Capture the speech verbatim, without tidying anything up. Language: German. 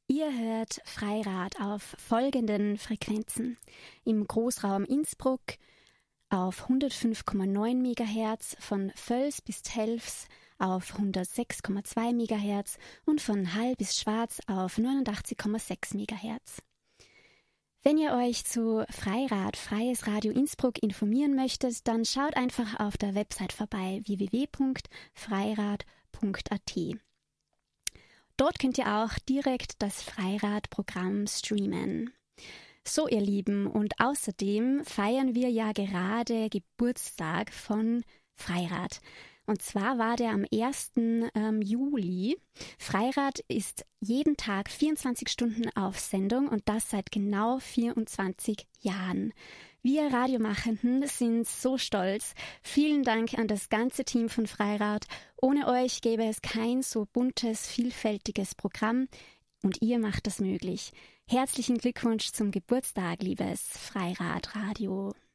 Ihr hört Freirad auf folgenden Frequenzen. Im Großraum Innsbruck auf hundertfünf Komma neun Megahertz, von Völs bis Telfs auf hundertsechs Komma zwei Megahertz und von Hall bis Schwaz auf neunundachtzig Komma sechs Megahertz. Wenn ihr euch zu Freirad, Freies Radio Innsbruck, informieren möchtet, dann schaut einfach auf der Website vorbei w w w punkt freirad punkt a t. Dort könnt ihr auch direkt das Freirad-Programm streamen. So, ihr Lieben, und außerdem feiern wir ja gerade Geburtstag von Freirad. Und zwar war der am ersten Ähm, Juli. Freirad ist jeden Tag vierundzwanzig Stunden auf Sendung und das seit genau vierundzwanzig Jahren. Wir Radiomachenden sind so stolz. Vielen Dank an das ganze Team von Freirad. Ohne euch gäbe es kein so buntes, vielfältiges Programm und ihr macht das möglich. Herzlichen Glückwunsch zum Geburtstag, liebes Freirad Radio.